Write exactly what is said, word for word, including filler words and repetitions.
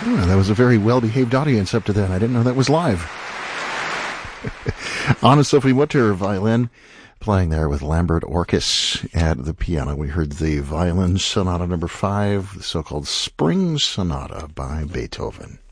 Oh, that was a very well-behaved audience up to then. I didn't know that was live. Anna Sophie Mutter, violin, playing there with Lambert Orkes at the piano. We heard the Violin Sonata number five, the so-called Spring Sonata by Beethoven.